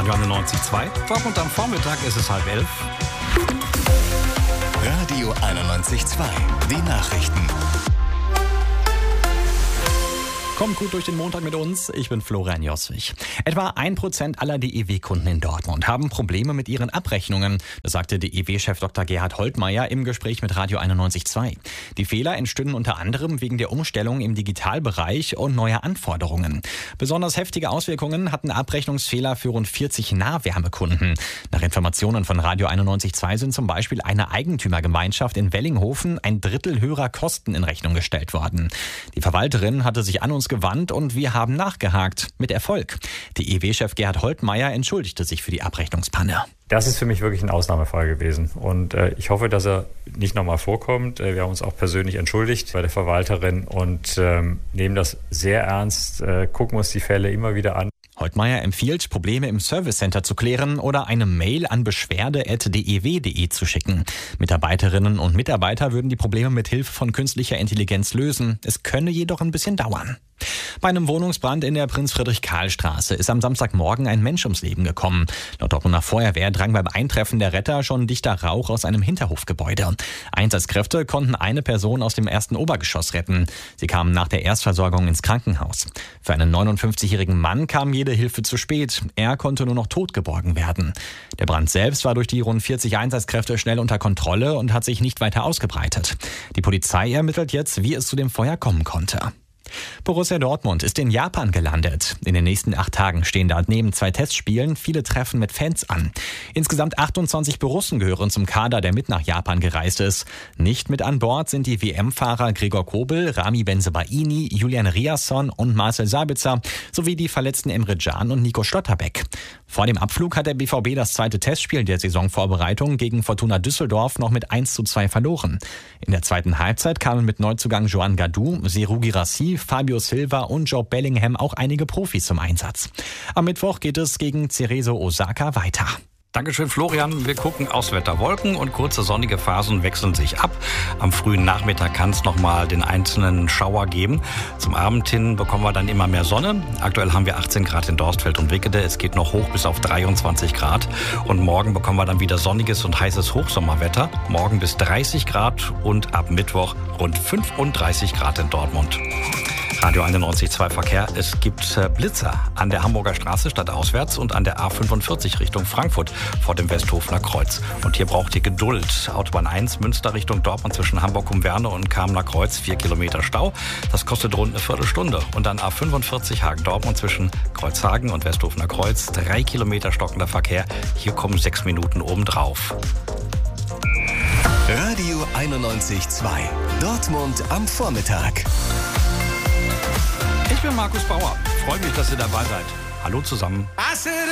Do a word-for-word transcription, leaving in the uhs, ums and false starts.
Radio einundneunzig Komma zwei. Dortmund am Vormittag ist es halb elf. Radio einundneunzig Komma zwei. Die Nachrichten. Kommt gut durch den Montag mit uns. Ich bin Florian Joswig. Etwa ein Prozent aller D E W-Kunden in Dortmund haben Probleme mit ihren Abrechnungen. Das sagte D E W-Chef Doktor Gerhard Holtmeier im Gespräch mit Radio einundneunzig Komma zwei. Die Fehler entstünden unter anderem wegen der Umstellung im Digitalbereich und neuer Anforderungen. Besonders heftige Auswirkungen hatten Abrechnungsfehler für rund vierzig Nahwärmekunden. Nach Informationen von Radio einundneunzig Komma zwei sind zum Beispiel einer Eigentümergemeinschaft in Wellinghofen ein Drittel höherer Kosten in Rechnung gestellt worden. Die Verwalterin hatte sich an uns gewandt und wir haben nachgehakt. Mit Erfolg. D E W-Chef Gerhard Holtmeier entschuldigte sich für die Abrechnungspanne. Das ist für mich wirklich ein Ausnahmefall gewesen und äh, ich hoffe, dass er nicht nochmal vorkommt. Äh, wir haben uns auch persönlich entschuldigt bei der Verwalterin und ähm, nehmen das sehr ernst, äh, gucken uns die Fälle immer wieder an. Holtmeier empfiehlt, Probleme im Service Center zu klären oder eine Mail an beschwerde at d e w punkt d e zu schicken. Mitarbeiterinnen und Mitarbeiter würden die Probleme mit Hilfe von künstlicher Intelligenz lösen. Es könne jedoch ein bisschen dauern. Bei einem Wohnungsbrand in der Prinz-Friedrich-Karl-Straße ist am Samstagmorgen ein Mensch ums Leben gekommen. Laut Dortmunder Feuerwehr drang beim Eintreffen der Retter schon dichter Rauch aus einem Hinterhofgebäude. Einsatzkräfte konnten eine Person aus dem ersten Obergeschoss retten. Sie kamen nach der Erstversorgung ins Krankenhaus. Für einen neunundfünfzigjährigen Mann kam jede Hilfe zu spät. Er konnte nur noch tot geborgen werden. Der Brand selbst war durch die rund vierzig Einsatzkräfte schnell unter Kontrolle und hat sich nicht weiter ausgebreitet. Die Polizei ermittelt jetzt, wie es zu dem Feuer kommen konnte. Borussia Dortmund ist in Japan gelandet. In den nächsten acht Tagen stehen da neben zwei Testspielen viele Treffen mit Fans an. Insgesamt achtundzwanzig Borussen gehören zum Kader, der mit nach Japan gereist ist. Nicht mit an Bord sind die W M-Fahrer Gregor Kobel, Rami Bensebaini, Julian Riasson und Marcel Sabitzer sowie die verletzten Emre Can und Nico Schlotterbeck. Vor dem Abflug hat der B V B das zweite Testspiel der Saisonvorbereitung gegen Fortuna Düsseldorf noch mit eins zu zwei verloren. In der zweiten Halbzeit kamen mit Neuzugang Joan Gadou, Serhou Guirassy, Fabio Silva und Joe Bellingham auch einige Profis zum Einsatz. Am Mittwoch geht es gegen Cerezo Osaka weiter. Dankeschön, Florian. Wir gucken aufs Wetter. Wolken und kurze sonnige Phasen wechseln sich ab. Am frühen Nachmittag kann es nochmal den einzelnen Schauer geben. Zum Abend hin bekommen wir dann immer mehr Sonne. Aktuell haben wir achtzehn Grad in Dorstfeld und Wickede. Es geht noch hoch bis auf dreiundzwanzig Grad. Und morgen bekommen wir dann wieder sonniges und heißes Hochsommerwetter. Morgen bis dreißig Grad und ab Mittwoch rund fünfunddreißig Grad in Dortmund. Radio einundneunzig Komma zwei Verkehr. Es gibt Blitzer an der Hamburger Straße stadtauswärts und an der A fünfundvierzig Richtung Frankfurt vor dem Westhofener Kreuz. Und hier braucht ihr Geduld. Autobahn eins Münster Richtung Dortmund zwischen Hamburg-Umwerne und Kamener Kreuz, vier Kilometer Stau. Das kostet rund eine Viertelstunde. Und dann A fünfundvierzig Hagen-Dortmund zwischen Kreuzhagen und Westhofener Kreuz, drei Kilometer stockender Verkehr. Hier kommen sechs Minuten obendrauf. Radio einundneunzig Komma zwei. Dortmund am Vormittag. Ich bin Markus Bauer. Freue mich, dass ihr dabei seid. Hallo zusammen.